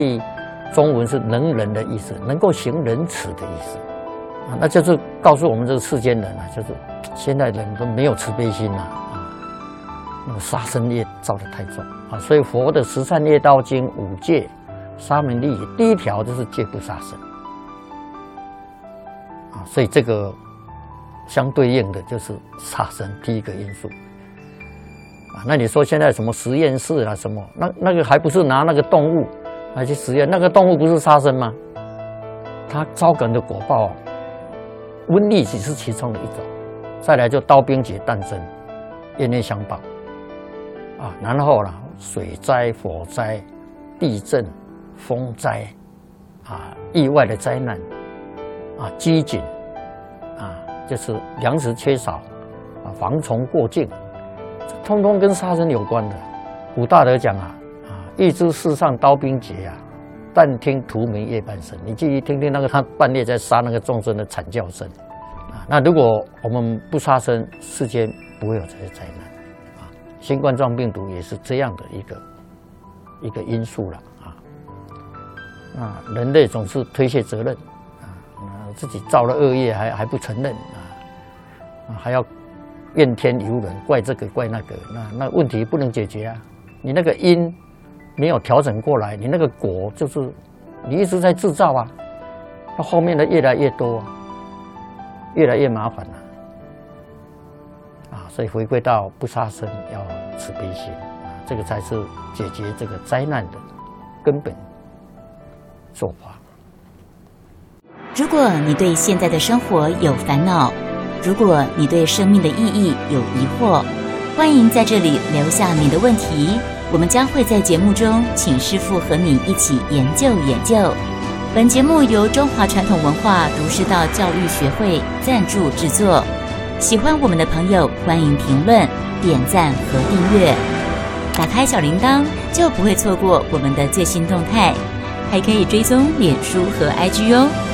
中文是能仁的意思，能够行仁慈的意思啊，那就是告诉我们这个世间人啊，就是现在人都没有慈悲心啊，那个杀生业造得太重啊，所以佛的十善业道经五戒沙门利第一条就是戒不杀生啊，所以这个相对应的就是杀生第一个因素啊。那你说现在什么实验室啦什么，那个还不是拿那个动物来去实验，那个动物不是杀生吗？它招感的果报，瘟疫只是其中的一种，再来就刀兵劫诞生，冤冤相报啊，然后啦，水灾、火灾、地震、风灾啊，意外的灾难啊，饥馑啊，就是粮食缺少啊，蝗虫过境，通通跟杀生有关的。古大德讲啊。欲知世上刀兵劫啊，但听荼蘼夜半声。你继续听听那个他半夜在杀那个众生的惨叫声啊。那如果我们不杀生，世间不会有这些灾难啊。新冠状病毒也是这样的一个因素了啊。人类总是推卸责任啊，自己造了恶业还不承认啊，还要怨天尤人，怪这个怪那个，那问题不能解决啊。你那个因没有调整过来，你那个果就是你一直在制造啊，那后面的越来越多啊，越来越麻烦了啊。所以回归到不杀生，要慈悲心啊，这个才是解决这个灾难的根本做法。 如果你对现在的生活有烦恼，如果你对生命的意义有疑惑，欢迎在这里留下你的问题，我们将会在节目中请师父和你一起研究研究。本节目由中华传统文化儒释道教育学会赞助制作。喜欢我们的朋友，欢迎评论、点赞和订阅。打开小铃铛，就不会错过我们的最新动态。还可以追踪脸书和IG哦。